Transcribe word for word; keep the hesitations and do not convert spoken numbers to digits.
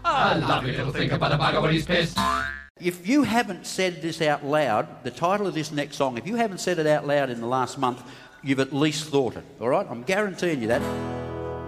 A lovely little thinker, but a bugger when he's pissed. If you haven't said this out loud, the title of this next song, if you haven't said it out loud in the last month, you've at least thought it, all right? I'm guaranteeing you that.